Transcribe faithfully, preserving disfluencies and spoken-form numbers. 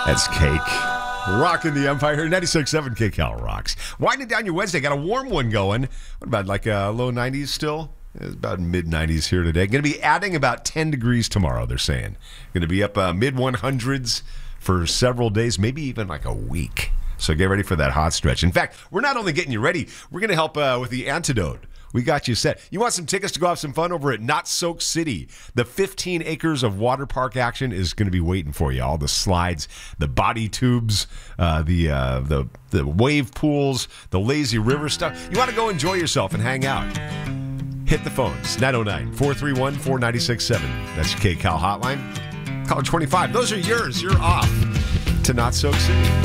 That's Cake. Rocking the Empire. ninety-six point seven K Cal rocks. Winding down your Wednesday. Got a warm one going. What about like uh, low nineties still? It's about mid nineties here today. Going to be adding about ten degrees tomorrow, they're saying. Going to be up uh, mid one hundreds for several days, maybe even like a week. So get ready for that hot stretch. In fact, we're not only getting you ready, we're going to help uh, with the antidote. We got you set. You want some tickets to go have some fun over at Not Soak City? The fifteen acres of water park action is going to be waiting for you. All the slides, the body tubes, uh, the uh, the the wave pools, the lazy river stuff. You want to go enjoy yourself and hang out. Hit the phones, nine oh nine, four three one, four nine six seven. That's K Cal hotline. Caller twenty-five. Those are yours. You're off to Not Soak City.